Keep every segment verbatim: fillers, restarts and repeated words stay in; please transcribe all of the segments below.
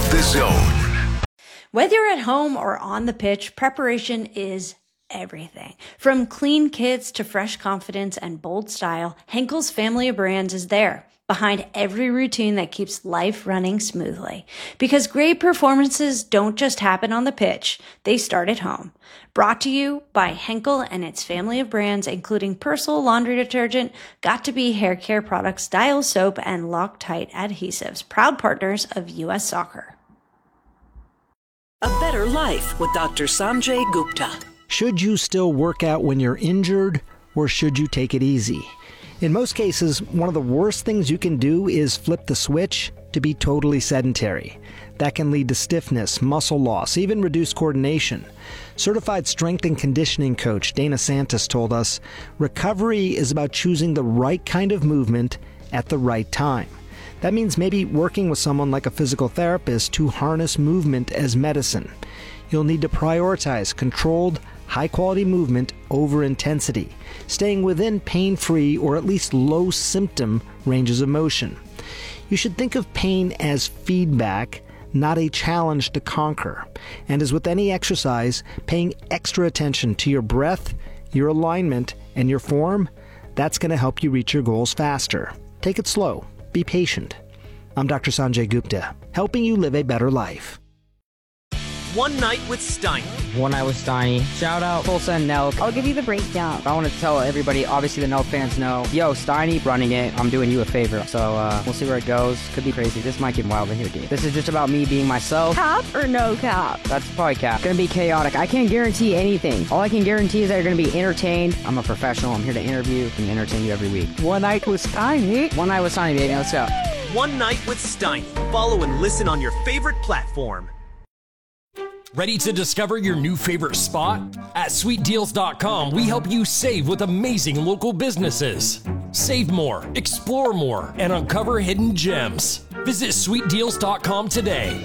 The Zone. Whether you're at home or on the pitch, preparation is everything. From clean kits to fresh confidence and bold style, Henkel's family of brands is there, behind every routine that keeps life running smoothly. Because great performances don't just happen on the pitch, they start at home. Brought to you by Henkel and its family of brands, including Persil laundry detergent, Got2b hair care products, Dial soap, and Loctite adhesives, proud partners of U S Soccer. A Better Life with Doctor Sanjay Gupta. Should you still work out when you're injured, or should you take it easy? In most cases, one of the worst things you can do is flip the switch to be totally sedentary. That can lead to stiffness, muscle loss, even reduced coordination. Certified strength and conditioning coach Dana Santos told us, recovery is about choosing the right kind of movement at the right time. That means maybe working with someone like a physical therapist to harness movement as medicine. You'll need to prioritize controlled, high-quality movement over intensity, staying within pain-free or at least low-symptom ranges of motion. You should think of pain as feedback, not a challenge to conquer. And as with any exercise, paying extra attention to your breath, your alignment, and your form, that's going to help you reach your goals faster. Take it slow. Be patient. I'm Doctor Sanjay Gupta, helping you live a better life. One Night with Steiny. One Night with Steiny. Shout out Tulsa and Nelk. I'll give you the breakdown. I want to tell everybody, obviously the Nelk fans know, yo, Steiny running it, I'm doing you a favor. So uh, we'll see where it goes. Could be crazy. This might get wild in here, dude. This is just about me being myself. Cap or no cap? That's probably cap. Gonna be chaotic. I can't guarantee anything. All I can guarantee is that you're gonna be entertained. I'm a professional. I'm here to interview and entertain you every week. One Night with Steiny. One Night with Steiny, baby. Let's go. One Night with Steiny. Follow and listen on your favorite platform. Ready to discover your new favorite spot? At sweet deals dot com, we help you save with amazing local businesses. Save more, explore more, and uncover hidden gems. Visit sweet deals dot com today.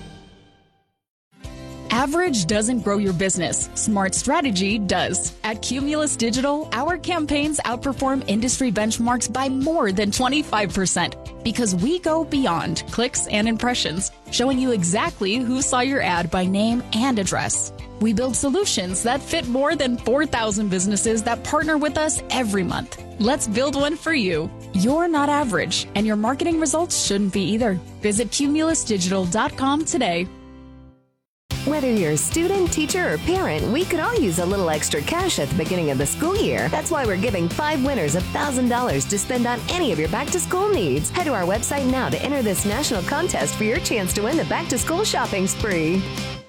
Average doesn't grow your business. Smart strategy does. At Cumulus Digital, our campaigns outperform industry benchmarks by more than twenty-five percent because we go beyond clicks and impressions, showing you exactly who saw your ad by name and address. We build solutions that fit more than four thousand businesses that partner with us every month. Let's build one for you. You're not average, and your marketing results shouldn't be either. Visit cumulus digital dot com today. Whether you're a student, teacher, or parent, we could all use a little extra cash at the beginning of the school year. That's why we're giving five winners one thousand dollars to spend on any of your back-to-school needs. Head to our website now to enter this national contest for your chance to win the back-to-school shopping spree.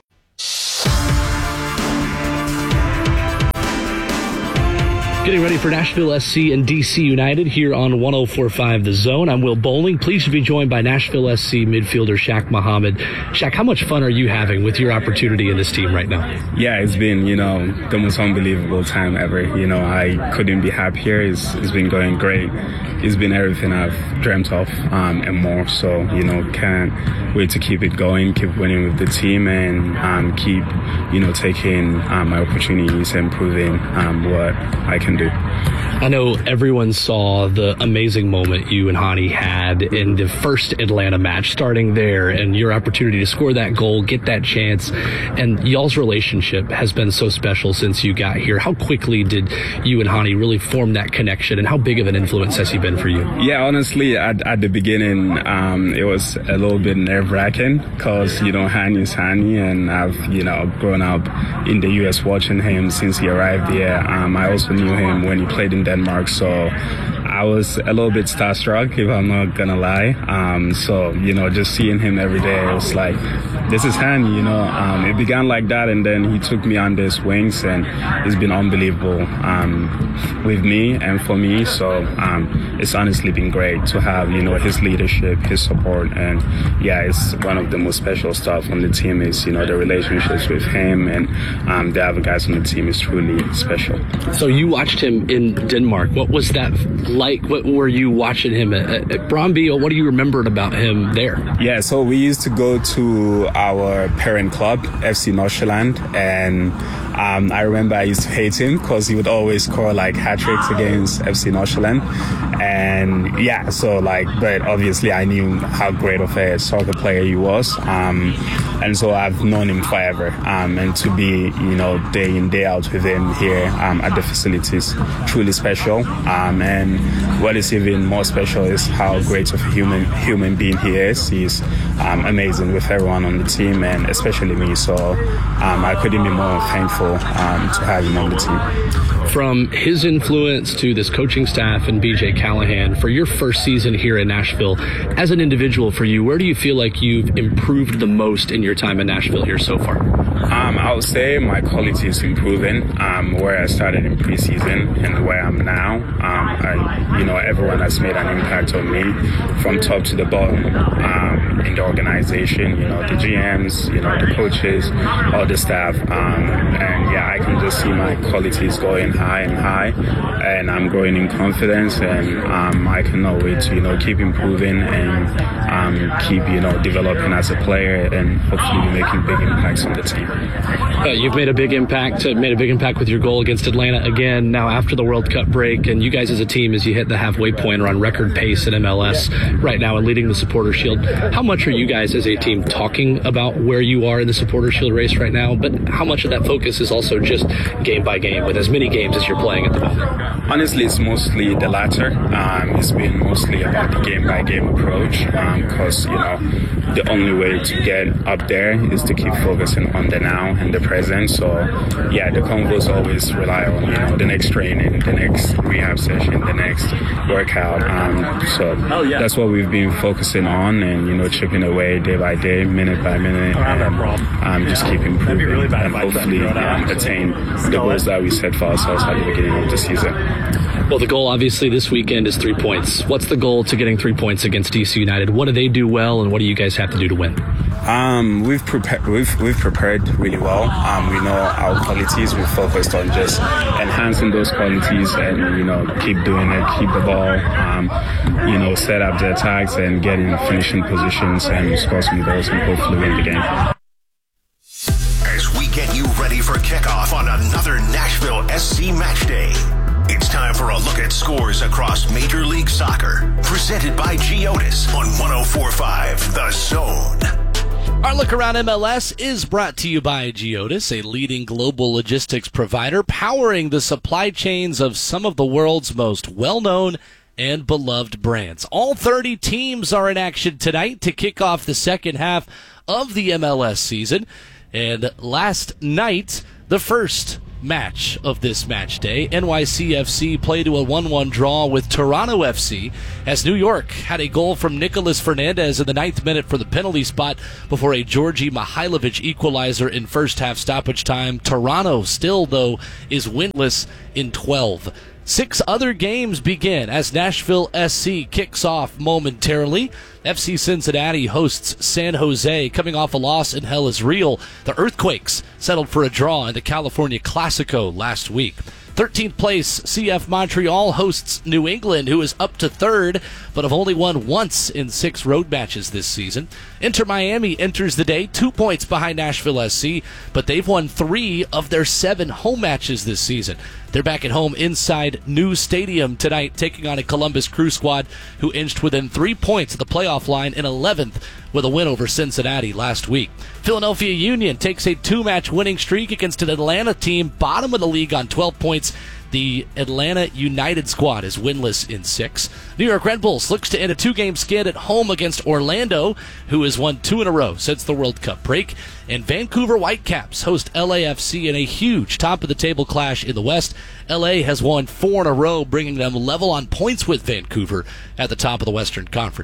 Getting ready for Nashville S C and D C United here on one oh four point five The Zone. I'm Will Bowling. Pleased to be joined by Nashville S C midfielder Shaq Muhammad. Shaq, how much fun are you having with your opportunity in this team right now? Yeah, it's been, you know, the most unbelievable time ever. You know, I couldn't be happier. It's, it's been going great. It's been everything I've dreamt of um, and more. So, you know, can't wait to keep it going, keep winning with the team, and um, keep, you know, taking um, my opportunities and proving um, what I can do. I know everyone saw the amazing moment you and Hani had in the first Atlanta match, starting there, and your opportunity to score that goal, get that chance, and y'all's relationship has been so special since you got here. How quickly did you and Hani really form that connection, and how big of an influence has he been for you? Yeah, honestly, at, at the beginning, um, it was a little bit nerve-wracking because, you know, Hani is Hani, and I've, you know, grown up in the U S watching him since he arrived here. Um, I also knew him when he played in Denmark, so I was a little bit starstruck, if I'm not gonna lie. Um, so, you know, just seeing him every day, it was like, this is Hani, you know. Um, it began like that, and then he took me under his wings, and it's been unbelievable um, with me and for me. So um, it's honestly been great to have, you know, his leadership, his support, and yeah, it's one of the most special stuff on the team is, you know, the relationships with him and um, the other guys on the team is truly special. So you watched him in Denmark. What was that like like? What were you watching him at, at, at Brøndby? What do you remember about him there? Yeah, so we used to go to our parent club, F C Nordsjælland, and um, I remember I used to hate him because he would always score like hat tricks against F C Nordsjælland. And yeah, so like, but obviously I knew how great of a soccer player he was. Um, and so I've known him forever. Um, and to be, you know, day in, day out with him here um, at the facilities, truly special. Um, and what is even more special is how great of a human human being he is. He's um, amazing with everyone on the team, and especially me. So um, I couldn't be more thankful um, to have him on the team. From his influence to this coaching staff and B J Callahan, for your first season here in Nashville, as an individual for you, where do you feel like you've improved the most in your time in Nashville here so far? Um, I would say my quality is improving. Um, where I started in preseason and where I'm now, um, I, you know, everyone has made an impact on me from top to the bottom um, in the organization. You know, the G Ms, you know, the coaches, all the staff, um, and yeah, I can just see my qualities going high and high, and I'm growing in confidence, and um, I cannot wait to, you know, keep improving and um, keep, you know, developing as a player, and hopefully making big impacts on the team. Uh, you've made a big impact, uh, made a big impact with your goal against Atlanta again now after the World Cup break, and you guys as a team, as you hit the halfway point, are on record pace in M L S right now and leading the Supporter Shield. How much are you guys as a team talking about where you are in the Supporter Shield race right now, but how much of that focus is also just game by game with as many games as you're playing at the moment? Honestly, it's mostly the latter. Um, it's been mostly about the game by game approach, because um, you know, the only way to get up there is to keep focusing on the now and the present. So yeah, the convos always rely on, you know, the next training, the next rehab session, the next workout. Um, so oh, yeah. That's what we've been focusing on, and you know, chipping away day by day, minute by minute, and um, just keep improving really and hopefully um, attain the goals that we set for ourselves at the beginning of the season. Well, the goal obviously this weekend is three points. What's the goal to getting three points against D C United? What do they do well, and what do you guys have to do to win? Um, we've prepared. We've we've prepared really well. Um, we know our qualities. We've focused on just enhancing those qualities, and you know, keep doing it, keep the ball. Um, you know, set up the attacks and get in finishing positions and score some goals and hopefully win the game. As we get you ready for kickoff on another Nashville S C Match Day, it's time for a look at scores across Major League Soccer. Presented by Geodis on one oh four point five The Zone. Our look around M L S is brought to you by Geodis, a leading global logistics provider powering the supply chains of some of the world's most well-known and beloved brands. All thirty teams are in action tonight to kick off the second half of the M L S season. And last night, the first match of this match day, N Y C F C played to a one one draw with Toronto F C as New York had a goal from Nicolas Fernandez in the ninth minute for the penalty spot before a Georgi Mihailovic equalizer in first half stoppage time. Toronto still, though, is winless in twelve. Six other games begin as Nashville S C kicks off momentarily. F C Cincinnati hosts San Jose, coming off a loss in Hell is Real. The Earthquakes settled for a draw in the California Classico last week. thirteenth place, C F Montreal hosts New England, who is up to third, but have only won once in six road matches this season. Inter Miami enters the day two points behind Nashville S C, but they've won three of their seven home matches this season. They're back at home inside New Stadium tonight, taking on a Columbus Crew squad who inched within three points of the playoff line in eleventh with a win over Cincinnati last week. Philadelphia Union takes a two-match winning streak against an Atlanta team bottom of the league on twelve points. The Atlanta United squad is winless in six. New York Red Bulls looks to end a two-game skid at home against Orlando, who has won two in a row since the World Cup break. And Vancouver Whitecaps host L A F C in a huge top-of-the-table clash in the West. L A has won four in a row, bringing them level on points with Vancouver at the top of the Western Conference.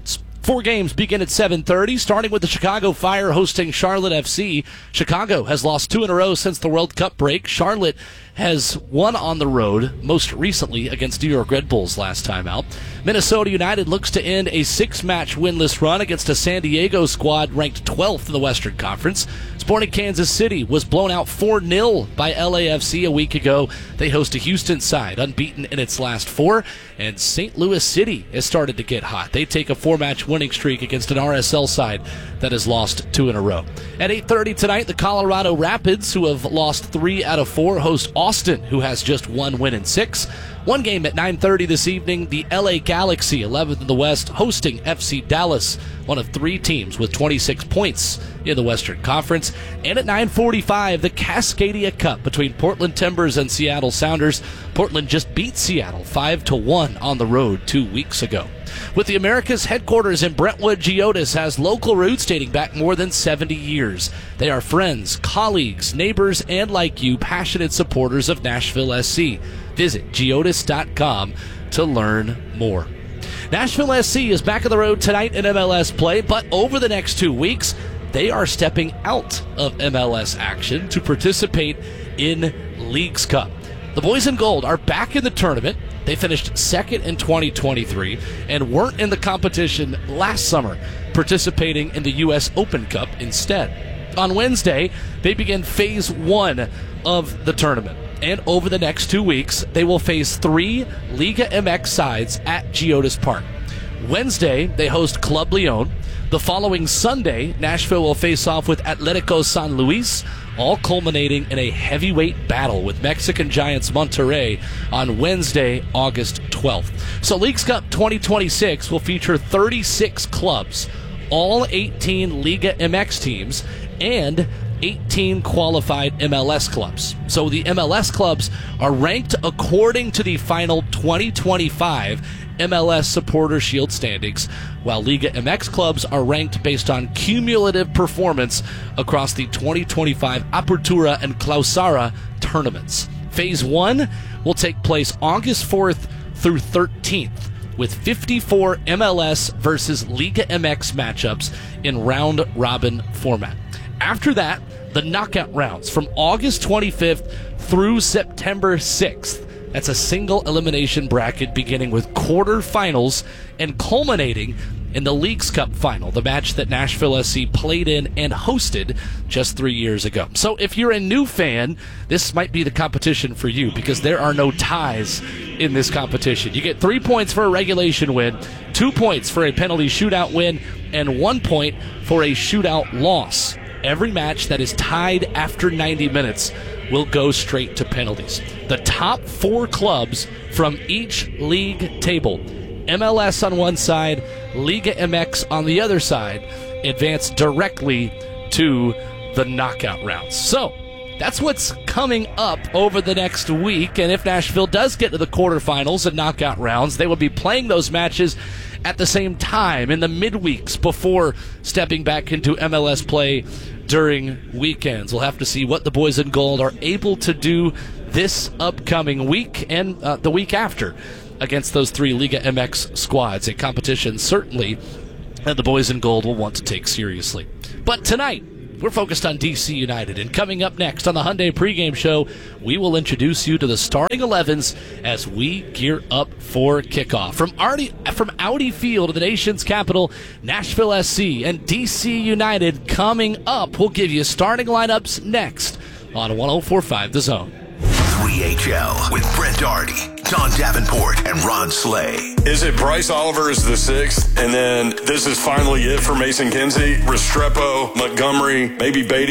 Four games begin at seven thirty, starting with the Chicago Fire hosting Charlotte F C. Chicago has lost two in a row since the World Cup break. Charlotte has won on the road, most recently against New York Red Bulls last time out. Minnesota United looks to end a six-match winless run against a San Diego squad ranked twelfth in the Western Conference. Sporting Kansas City was blown out four nil by L A F C a week ago. They host a Houston side, unbeaten in its last four. And Saint Louis City has started to get hot. They take a four-match winning streak against an R S L side that has lost two in a row. At eight thirty tonight, the Colorado Rapids, who have lost three out of four, host Austin, who has just one win in six. One game at nine thirty this evening, the L A Galaxy, eleventh in the West, hosting F C Dallas, one of three teams with twenty-six points in the Western Conference. And at nine forty-five, the Cascadia Cup between Portland Timbers and Seattle Sounders. Portland just beat Seattle five to one on the road two weeks ago. With the Americas headquarters in Brentwood, Geodis has local roots dating back more than seventy years. They are friends, colleagues, neighbors, and like you, passionate supporters of Nashville S C. Visit geodis dot com to learn more. Nashville S C is back on the road tonight in M L S play, but over the next two weeks, they are stepping out of M L S action to participate in Leagues Cup. The Boys in Gold are back in the tournament. They finished second in twenty twenty-three and weren't in the competition last summer, participating in the U S Open Cup instead. On Wednesday, they begin phase one of the tournament. And over the next two weeks, they will face three Liga M X sides at Geodis Park. Wednesday, they host Club Leon. The following Sunday, Nashville will face off with Atletico San Luis, all culminating in a heavyweight battle with Mexican Giants Monterrey on Wednesday, August twelfth. So Leagues Cup twenty twenty-six will feature thirty-six clubs, all eighteen Liga M X teams, and eighteen qualified M L S clubs. So the M L S clubs are ranked according to the final twenty twenty-five M L S Supporter Shield standings, while Liga M X clubs are ranked based on cumulative performance across the twenty twenty-five Apertura and Clausura tournaments. Phase one will take place August fourth through thirteenth, with fifty-four M L S versus Liga M X matchups in round-robin format. After that, the knockout rounds from August twenty-fifth through September sixth. That's a single elimination bracket beginning with quarterfinals and culminating in the Leagues Cup final, the match that Nashville S C played in and hosted just three years ago. So if you're a new fan, this might be the competition for you because there are no ties in this competition. You get three points for a regulation win, two points for a penalty shootout win, and one point for a shootout loss. Every match that is tied after ninety minutes will go straight to penalties. The top four clubs from each league table, M L S on one side, Liga M X on the other side, advance directly to the knockout rounds. So that's what's coming up over the next week. And if Nashville does get to the quarterfinals and knockout rounds, they will be playing those matches at the same time in the midweeks before stepping back into M L S play during weekends. We'll have to see what the Boys in Gold are able to do this upcoming week and uh, the week after against those three Liga M X squads, a competition certainly that the Boys in Gold will want to take seriously. But tonight, we're focused on D C United, and coming up next on the Hyundai pregame show, we will introduce you to the starting elevens as we gear up for kickoff. From Audi, from Audi Field, the nation's capital, Nashville S C and D C United coming up. We'll give you starting lineups next on one oh four point five The Zone. three H L with Brent Doherty, John Davenport, and Ron Slay. Is it Bryce Oliver is the sixth, and then this is finally it for Mason Kinsey, Restrepo, Montgomery, maybe Beatty?